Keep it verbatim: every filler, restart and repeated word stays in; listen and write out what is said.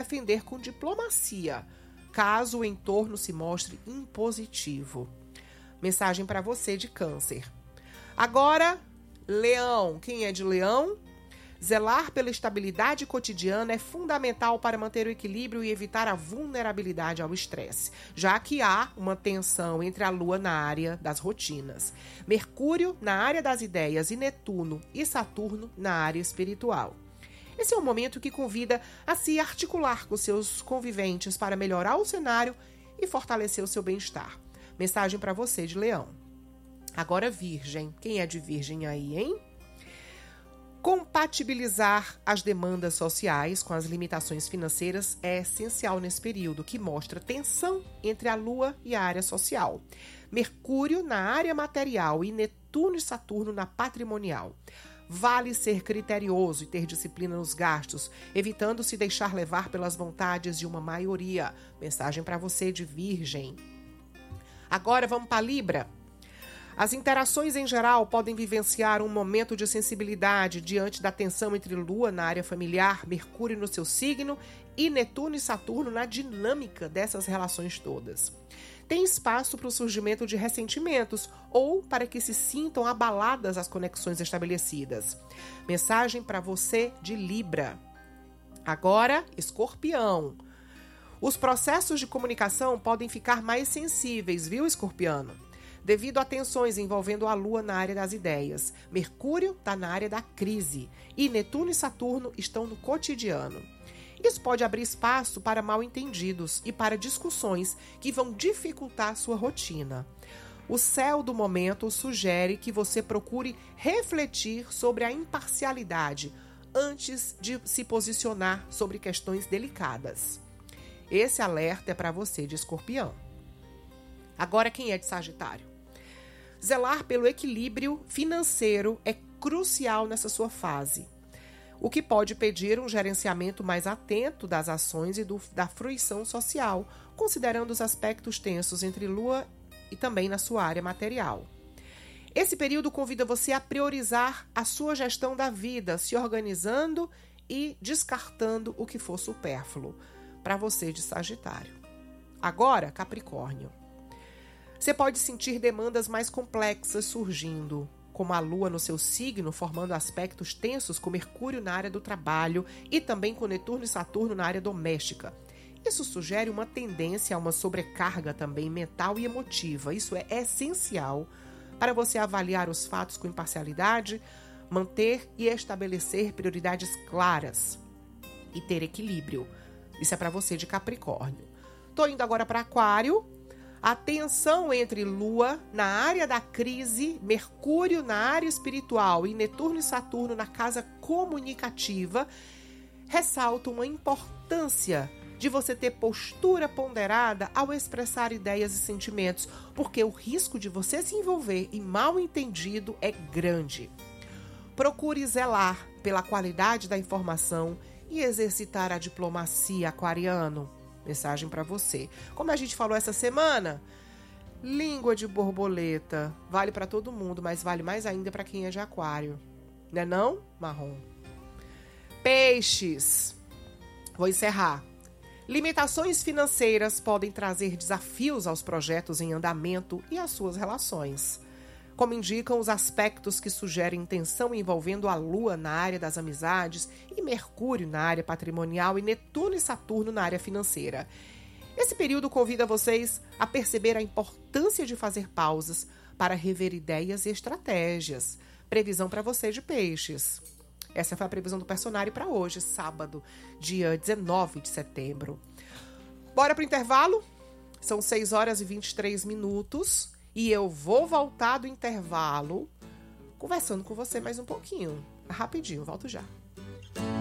defender com diplomacia, caso o entorno se mostre impositivo. Mensagem para você de Câncer. Agora, Leão. Quem é de Leão? Zelar pela estabilidade cotidiana é fundamental para manter o equilíbrio e evitar a vulnerabilidade ao estresse, já que há uma tensão entre a Lua na área das rotinas, Mercúrio na área das ideias e Netuno e Saturno na área espiritual. Esse é um momento que convida a se articular com seus conviventes para melhorar o cenário e fortalecer o seu bem-estar. Mensagem para você de Leão. Agora, Virgem. Quem é de Virgem aí, hein? Compatibilizar as demandas sociais com as limitações financeiras é essencial nesse período, que mostra tensão entre a Lua e a área social. Mercúrio na área material e Netuno e Saturno na patrimonial. Vale ser criterioso e ter disciplina nos gastos, evitando se deixar levar pelas vontades de uma maioria. Mensagem para você de Virgem. Agora vamos para Libra. As interações em geral podem vivenciar um momento de sensibilidade diante da tensão entre Lua na área familiar, Mercúrio no seu signo e Netuno e Saturno na dinâmica dessas relações todas. Tem espaço para o surgimento de ressentimentos ou para que se sintam abaladas as conexões estabelecidas. Mensagem para você de Libra. Agora, Escorpião. Os processos de comunicação podem ficar mais sensíveis, viu, Escorpiano? Devido a tensões envolvendo a Lua na área das ideias. Mercúrio está na área da crise e Netuno e Saturno estão no cotidiano. Isso pode abrir espaço para mal-entendidos e para discussões que vão dificultar sua rotina. O céu do momento sugere que você procure refletir sobre a imparcialidade antes de se posicionar sobre questões delicadas. Esse alerta é para você de Escorpião. Agora, quem é de Sagitário? Zelar pelo equilíbrio financeiro é crucial nessa sua fase, o que pode pedir um gerenciamento mais atento das ações e do, da fruição social, considerando os aspectos tensos entre Lua e também na sua área material. Esse período convida você a priorizar a sua gestão da vida, se organizando e descartando o que for supérfluo, para você de Sagitário. Agora, Capricórnio. Você pode sentir demandas mais complexas surgindo, como a Lua no seu signo, formando aspectos tensos com Mercúrio na área do trabalho e também com Netuno e Saturno na área doméstica. Isso sugere uma tendência a uma sobrecarga também mental e emotiva. Isso é essencial para você avaliar os fatos com imparcialidade, manter e estabelecer prioridades claras e ter equilíbrio. Isso é para você de Capricórnio. Tô indo agora para Aquário. A tensão entre Lua na área da crise, Mercúrio na área espiritual e Netuno e Saturno na casa comunicativa ressaltam uma importância de você ter postura ponderada ao expressar ideias e sentimentos, porque o risco de você se envolver em mal-entendido é grande. Procure zelar pela qualidade da informação e exercitar a diplomacia, aquariano. Mensagem para você. Como a gente falou essa semana, língua de borboleta vale para todo mundo, mas vale mais ainda para quem é de Aquário. Não é não, Marrom? Peixes. Vou encerrar. Limitações financeiras podem trazer desafios aos projetos em andamento e às suas relações, como indicam os aspectos que sugerem tensão envolvendo a Lua na área das amizades e Mercúrio na área patrimonial e Netuno e Saturno na área financeira. Esse período convida vocês a perceber a importância de fazer pausas para rever ideias e estratégias. Previsão para você de Peixes. Essa foi a previsão do Personário para hoje, sábado, dia dezenove de setembro. Bora para o intervalo? São seis horas e vinte e três minutos. E eu vou voltar do intervalo conversando com você mais um pouquinho. Rapidinho, volto já.